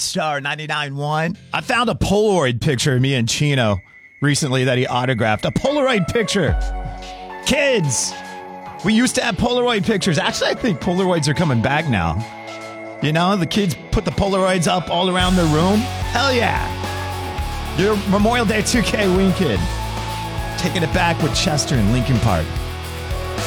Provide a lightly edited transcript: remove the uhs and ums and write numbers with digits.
Star 99.1. I found a Polaroid picture of me and Chino recently that he autographed. A Polaroid picture. Kids, we used to have Polaroid pictures. Actually, I think Polaroids are coming back now. You know, the kids put the Polaroids up all around their room. Hell yeah. Your Memorial Day 2K Wing Kid. Taking it back with Chester and Lincoln Park.